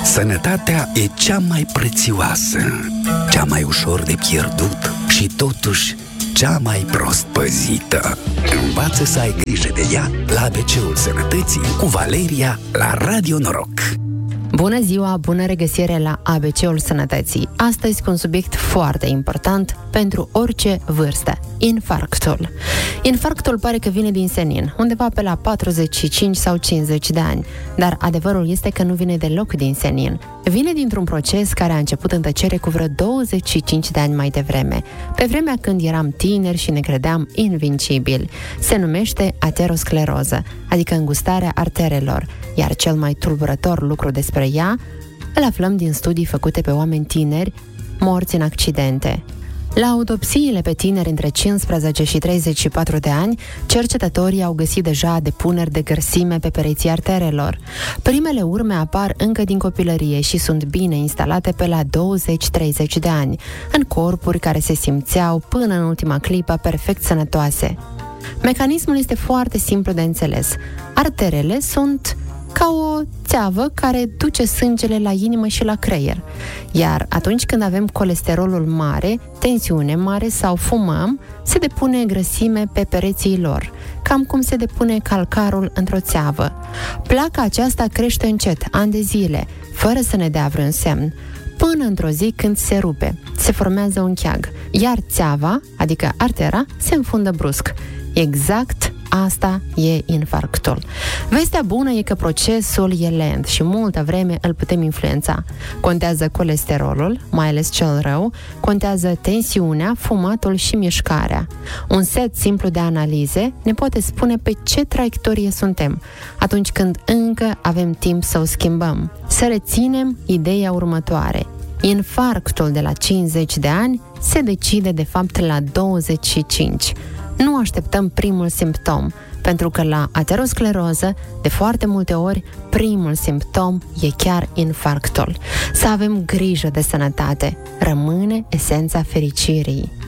Sănătatea e cea mai prețioasă, cea mai ușor de pierdut și totuși cea mai prost păzită. Învață să ai grijă de ea la ABC-ul Sănătății cu Valeria la Radio Noroc. Bună ziua, bună regăsire la ABC-ul Sănătății. Astăzi cu un subiect foarte important pentru orice vârstă, infarctul. Infarctul pare că vine din senin, undeva pe la 45 sau 50 de ani, dar adevărul este că nu vine deloc din senin. Vine dintr-un proces care a început în tăcere cu vreo 25 de ani mai devreme, pe vremea când eram tineri și ne credeam invincibili. Se numește ateroscleroză, adică îngustarea arterelor, iar cel mai tulburător lucru despre ea îl aflăm din studii făcute pe oameni tineri morți în accidente. La autopsiile pe tineri între 15 și 34 de ani, cercetătorii au găsit deja depuneri de grăsime pe pereții arterelor. Primele urme apar încă din copilărie și sunt bine instalate pe la 20-30 de ani, în corpuri care se simțeau până în ultima clipă perfect sănătoase. Mecanismul este foarte simplu de înțeles. Arterele sunt ca o țeavă care duce sângele la inimă și la creier. Iar atunci când avem colesterolul mare, tensiune mare sau fumăm, se depune grăsime pe pereții lor, cam cum se depune calcarul într-o țeavă. Placa aceasta crește încet, ani de zile, fără să ne dea vreun semn, până într-o zi când se rupe, se formează un cheag, iar țeava, adică artera, se înfundă brusc. Exact asta e infarctul. Vestea bună e că procesul e lent și multă vreme îl putem influența. Contează colesterolul, mai ales cel rău, contează tensiunea, fumatul și mișcarea. Un set simplu de analize ne poate spune pe ce traiectorie suntem, atunci când încă avem timp să o schimbăm. Să reținem ideea următoare. Infarctul de la 50 de ani se decide de fapt la 25. Nu așteptăm primul simptom, pentru că la ateroscleroză, de foarte multe ori, primul simptom e chiar infarctul. Să avem grijă de sănătate. Rămâne esența fericirii.